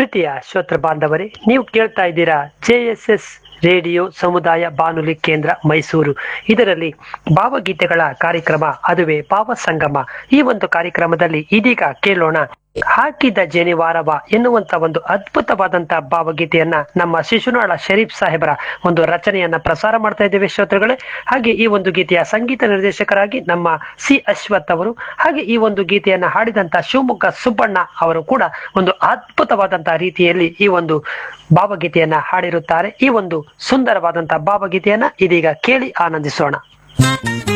ಪ್ರೀತಿಯ ಶ್ರೋತೃ ಬಾಂಧವರೇ, ನೀವು ಕೇಳ್ತಾ ಇದ್ದೀರಾ JSS ರೇಡಿಯೋ ಸಮುದಾಯ ಬಾನುಲಿ ಕೇಂದ್ರ ಮೈಸೂರು. ಇದರಲ್ಲಿ ಭಾವಗೀತೆಗಳ ಕಾರ್ಯಕ್ರಮ, ಅದುವೇ ಭಾವ ಸಂಗಮ. ಈ ಒಂದು ಕಾರ್ಯಕ್ರಮದಲ್ಲಿ ಇದೀಗ ಕೇಳೋಣ ಹಾಕಿದ ಜನಿವಾರವ ಎನ್ನುವಂತ ಒಂದು ಅದ್ಭುತವಾದಂತಹ ಭಾವಗೀತೆಯನ್ನ ನಮ್ಮ ಶಿಶುನಾಳ ಶರೀಫ್ ಸಾಹೇಬರ ಒಂದು ರಚನೆಯನ್ನ ಪ್ರಸಾರ ಮಾಡ್ತಾ ಇದ್ದೇವೆ ಶ್ರೋತೃಗಳೇ. ಹಾಗೆ ಈ ಒಂದು ಗೀತೆಯ ಸಂಗೀತ ನಿರ್ದೇಶಕರಾಗಿ ನಮ್ಮ C. ಅಶ್ವಥ್ ಅವರು, ಹಾಗೆ ಈ ಒಂದು ಗೀತೆಯನ್ನ ಹಾಡಿದಂತ ಶಿವಮೊಗ್ಗ ಸುಬ್ಬಣ್ಣ ಅವರು ಕೂಡ ಒಂದು ಅದ್ಭುತವಾದಂತಹ ರೀತಿಯಲ್ಲಿ ಈ ಒಂದು ಭಾವಗೀತೆಯನ್ನ ಹಾಡಿರುತ್ತಾರೆ. ಈ ಒಂದು ಸುಂದರವಾದಂತಹ ಭಾವಗೀತೆಯನ್ನ ಇದೀಗ ಕೇಳಿ ಆನಂದಿಸೋಣ.